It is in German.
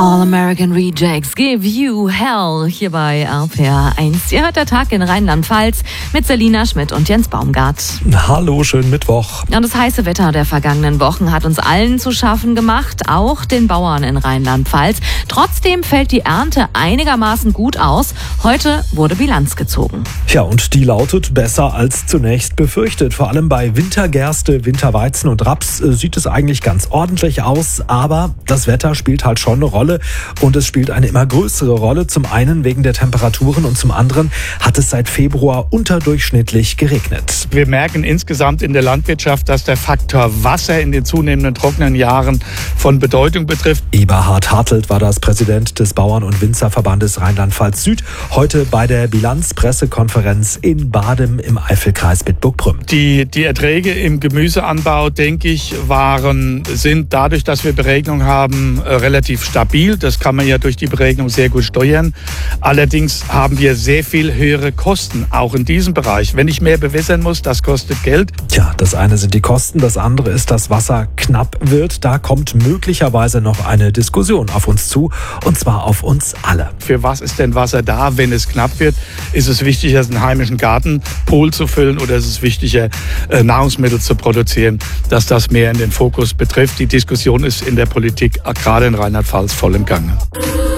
All American Rejects, Give You Hell, hier bei RPR 1. Ihr hört der Tag in Rheinland-Pfalz mit Selina Schmidt und Jens Baumgart. Hallo, schönen Mittwoch. Und das heiße Wetter der vergangenen Wochen hat uns allen zu schaffen gemacht, auch den Bauern in Rheinland-Pfalz. Trotzdem fällt die Ernte einigermaßen gut aus. Heute wurde Bilanz gezogen. Ja, und die lautet besser als zunächst befürchtet. Vor allem bei Wintergerste, Winterweizen und Raps sieht es eigentlich ganz ordentlich aus. Aber das Wetter spielt halt schon eine Rolle. Und es spielt eine immer größere Rolle. Zum einen wegen der Temperaturen und zum anderen hat es seit Februar unterdurchschnittlich geregnet. Wir merken insgesamt in der Landwirtschaft, dass der Faktor Wasser in den zunehmenden trockenen Jahren von Bedeutung betrifft. Eberhard Hartelt war das Präsident des Bauern- und Winzerverbandes Rheinland-Pfalz Süd. Heute bei der Bilanzpressekonferenz in Badem im Eifelkreis Bitburg-Prüm. Die Erträge im Gemüseanbau, denke ich, sind dadurch, dass wir Beregnung haben, relativ stabil. Das kann man ja durch die Beregnung sehr gut steuern. Allerdings haben wir sehr viel höhere Kosten, auch in diesem Bereich. Wenn ich mehr bewässern muss, das kostet Geld. Tja, das eine sind die Kosten, das andere ist, dass Wasser knapp wird. Da kommt möglicherweise noch eine Diskussion auf uns zu, und zwar auf uns alle. Für was ist denn Wasser da, wenn es knapp wird? Ist es wichtiger, einen heimischen Gartenpool zu füllen, oder ist es wichtiger, Nahrungsmittel zu produzieren, dass das mehr in den Fokus betrifft? Die Diskussion ist in der Politik, gerade in Rheinland-Pfalz, voll im Gange.